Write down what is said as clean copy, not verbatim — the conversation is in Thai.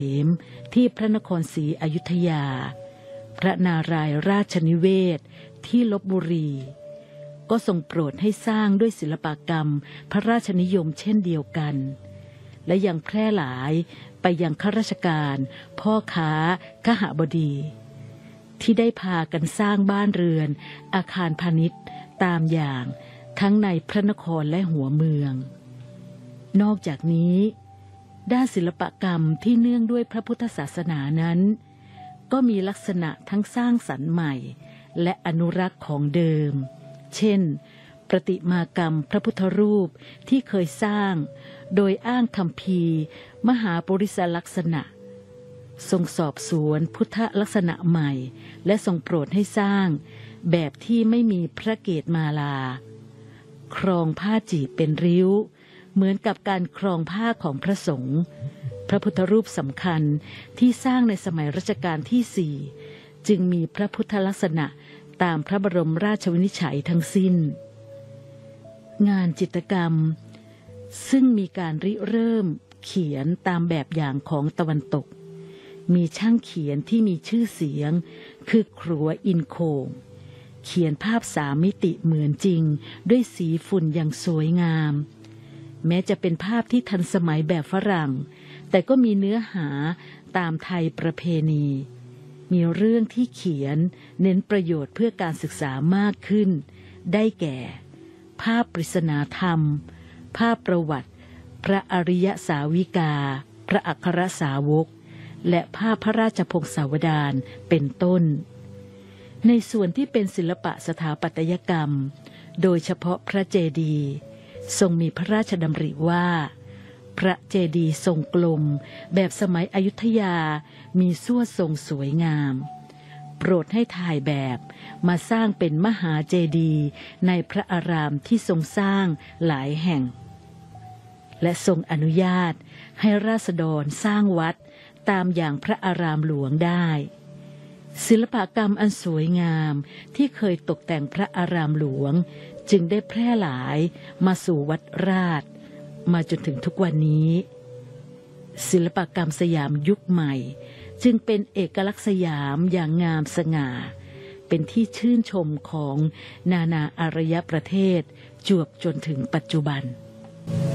มที่พระนครศรีอยุธยาพระนารายณ์ราชนิเวศน์ที่ลพบุรีก็ทรงโปรดให้สร้างด้วยศิลปกรรมพระราชนิยมเช่นเดียวกันและยังแพร่หลายไปยังข้าราชการพ่อค้าคหบดีที่ได้พากันสร้างบ้านเรือนอาคารพาณิชย์ตามอย่างทั้งในพระนครและหัวเมืองนอกจากนี้ด้านศิลปกรรมที่เนื่องด้วยพระพุทธศาสนานั้นก็มีลักษณะทั้งสร้างสรรค์ใหม่และอนุรักษ์ของเดิมเช่นประติมากรรมพระพุทธรูปที่เคยสร้างโดยอ้างคัมภีร์มหาปุริสลักษณะทรงสอบสวนพุทธลักษณะใหม่และทรงโปรดให้สร้างแบบที่ไม่มีพระเกศมาลาครองผ้าจีบเป็นริ้วเหมือนกับการครองผ้าของพระสงฆ์พระพุทธรูปสำคัญที่สร้างในสมัยรัชกาลที่ 4จึงมีพระพุทธลักษณะตามพระบรมราชวินิจฉัยทั้งสิ้นงานจิตรกรรมซึ่งมีการริเริ่มเขียนตามแบบอย่างของตะวันตกมีช่างเขียนที่มีชื่อเสียงคือครัวอินโคงเขียนภาพ3 มิติเหมือนจริงด้วยสีฝุ่นอย่างสวยงามแม้จะเป็นภาพที่ทันสมัยแบบฝรั่งแต่ก็มีเนื้อหาตามไทยประเพณีมีเรื่องที่เขียนเน้นประโยชน์เพื่อการศึกษามากขึ้นได้แก่ภาพปริศนาธรรมภาพประวัติพระอริยสาวิกาพระอัครสาวกและภาพพระราชพงศาวดารเป็นต้นในส่วนที่เป็นศิลปะสถาปัตยกรรมโดยเฉพาะพระเจดีย์ทรงมีพระราชดำริว่าพระเจดีย์ทรงกลมแบบสมัยอยุธยามีสวดทรงสวยงามโปรดให้ถ่ายแบบมาสร้างเป็นมหาเจดีย์ในพระอารามที่ทรงสร้างหลายแห่งและทรงอนุญาตให้ราษฎรสร้างวัดตามอย่างพระอารามหลวงได้ศิลปกรรมอันสวยงามที่เคยตกแต่งพระอารามหลวงจึงได้แพร่หลายมาสู่วัดราชมาจนถึงทุกวันนี้ศิลปกรรมสยามยุคใหม่จึงเป็นเอกลักษณ์สยามอย่างงามสง่าเป็นที่ชื่นชมของนานาอารยประเทศจวบจนถึงปัจจุบัน